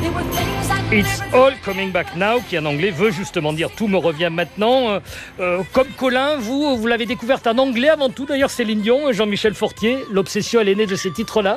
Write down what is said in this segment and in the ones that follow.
It's all coming back now, qui en anglais veut justement dire tout me revient maintenant. Comme Colin, vous l'avez découverte en anglais avant tout. D'ailleurs, Céline Dion, Jean-Michel Fortier, l'obsession, elle est née de ces titres-là.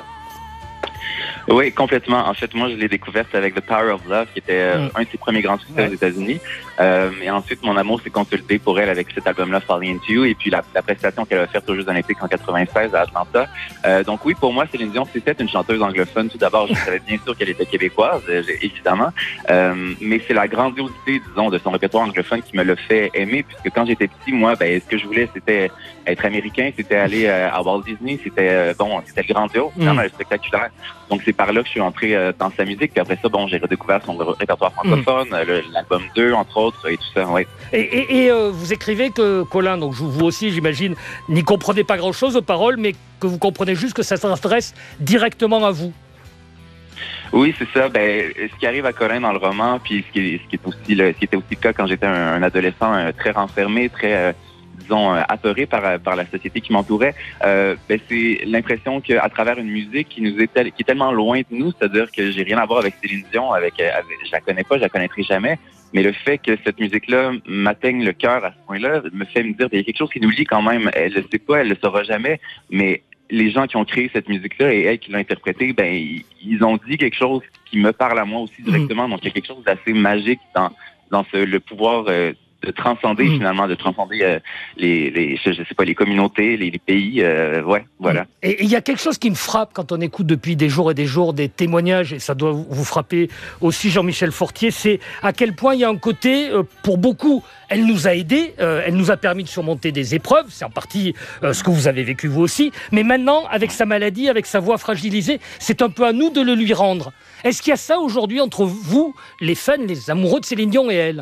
Oui, complètement. En fait, moi, je l'ai découverte avec The Power of Love, qui était un de ses premiers grands succès aux États-Unis. Et ensuite, mon amour s'est consolidé pour elle avec cet album-là, Falling Into You, et puis la prestation qu'elle a faite aux Jeux Olympiques en 96 à Atlanta. Donc oui, pour moi, Céline Dion, c'était une chanteuse anglophone. Tout d'abord, je savais bien sûr qu'elle était québécoise, évidemment. Mais c'est la grandiosité, disons, de son répertoire anglophone qui me l'a fait aimer, puisque quand j'étais petit, moi, ce que je voulais, c'était être américain, c'était aller à Walt Disney, c'était c'était grandiose, vraiment spectaculaire. Donc c'est par là que je suis entré dans sa musique. Puis après ça, j'ai redécouvert son répertoire francophone, l'album 2, entre autres, et tout ça, oui. Et vous écrivez que Colin, donc vous aussi, j'imagine, n'y comprenez pas grand-chose aux paroles, mais que vous comprenez juste que ça s'adresse directement à vous. Oui, c'est ça. Ce qui arrive à Colin dans le roman, puis ce qui était aussi le cas quand j'étais un adolescent très renfermé, très apeuré par la société qui m'entourait, c'est l'impression qu'à travers une musique qui est tellement loin de nous, c'est-à-dire que j'ai rien à voir avec Céline Dion, je la connais pas, je la connaîtrai jamais, mais le fait que cette musique-là m'atteigne le cœur à ce point-là me fait me dire qu'il y a quelque chose qui nous lie quand même. Elle le sait pas, elle le saura jamais, mais les gens qui ont créé cette musique-là et elle qui l'a interprétée, ils ont dit quelque chose qui me parle à moi aussi directement. Donc il y a quelque chose d'assez magique dans le pouvoir de transcender finalement, de transcender les communautés, les pays, voilà. Et il y a quelque chose qui me frappe quand on écoute depuis des jours et des jours des témoignages, et ça doit vous frapper aussi, Jean-Michel Fortier, c'est à quel point il y a un côté, pour beaucoup, elle nous a aidés, elle nous a permis de surmonter des épreuves, c'est en partie ce que vous avez vécu vous aussi, mais maintenant, avec sa maladie, avec sa voix fragilisée, c'est un peu à nous de le lui rendre. Est-ce qu'il y a ça aujourd'hui entre vous, les fans, les amoureux de Céline Dion et elle ?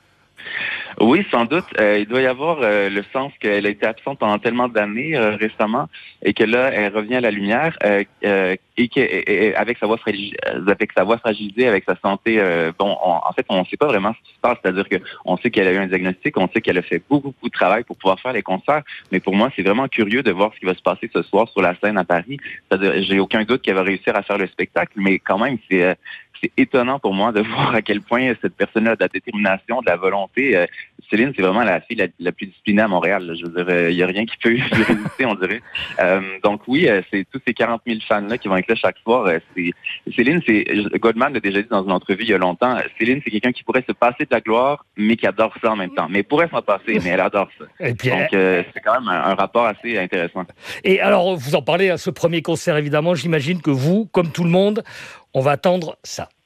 Oui, sans doute. Il doit y avoir le sens qu'elle a été absente pendant tellement d'années récemment et que là, elle revient à la lumière et avec sa voix fragilisée, avec sa santé. En fait, on ne sait pas vraiment ce qui se passe. C'est-à-dire qu'on sait qu'elle a eu un diagnostic, on sait qu'elle a fait beaucoup de travail pour pouvoir faire les concerts. Mais pour moi, c'est vraiment curieux de voir ce qui va se passer ce soir sur la scène à Paris. C'est-à-dire, j'ai aucun doute qu'elle va réussir à faire le spectacle, mais quand même, c'est étonnant pour moi de voir à quel point cette personne-là a de la détermination, de la volonté. Céline, c'est vraiment la fille la plus disciplinée à Montréal. Là. Je veux dire, il n'y a rien qui peut lui résister, on dirait. Donc oui, c'est tous ces 40 000 fans-là qui vont être là chaque soir. Céline, Goldman l'a déjà dit dans une entrevue il y a longtemps, Céline, c'est quelqu'un qui pourrait se passer de la gloire, mais qui adore ça en même temps. Mais pourrait s'en passer, mais elle adore ça. Et puis, donc c'est quand même un rapport assez intéressant. Et alors, vous en parlez à ce premier concert, évidemment. J'imagine que vous, comme tout le monde, on va attendre ça.